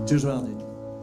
Tusen takk.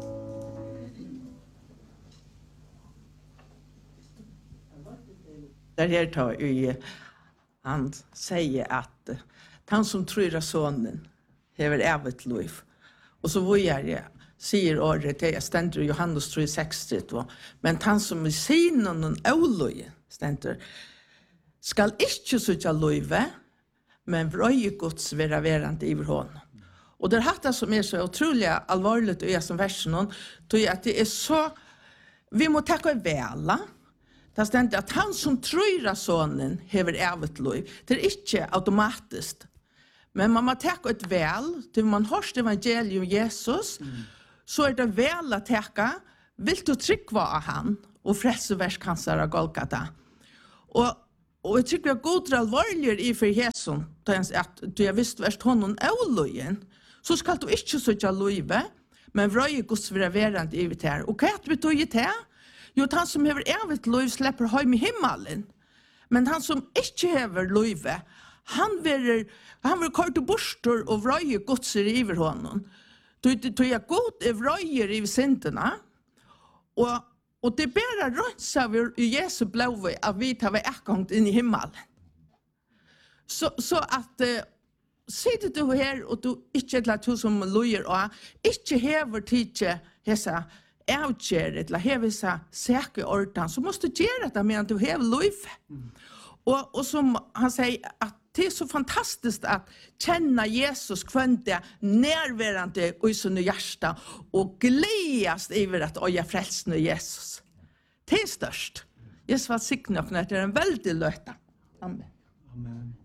Der her tar han sier at han som tror av sonen hever evigt liv. Og så vojar jeg, sier året til jeg stender Johannes 3:60, men han som i sinen og avløye stender, skal ikke søtja livet, men vrøye gods være verande i hånden. Og det hatt det som så utrolig alvorlig og som versen, tror at det så, vi må takke vela. Det stender at han som tror av sonen hever evigt liv. Det ikke automatisk. Men man må takke et vel, til man hørst evangelium Jesus, så det vel å takke, vil du trykke av han, og frelseverskansar av Golgata. Og jeg tykker jeg god alvorligere i for Jesus, at du har visst verst honom avløyen, så skal du ikke søtja livet, men vrøye gods være verande i vitt her. Og hva er det vi tog i til? Jo, han som hever evigt liv slipper høy i himmelen. Men han som ikke hever livet, han vil kort og borster og vrøye godser i honom. Tog jeg god vrøyer i syndene, og det bare rønser vi i Jesu blod at vi tar vi ekkangt inn i himmelen. Så at sitter du her og du ikke er til som løyer og ikke hever tidlig hessa avgjør eller hever seg sæke ordan, så måste du gjøre det med at du hever liv. Og som han sier at det så fantastiskt att känna Jesus kvänte närvarande och i sin hjärta och glädjas över att oja frälsna Jesus. Det är störst. Jesus var signat när det är en väldigt löta. Amen. Amen.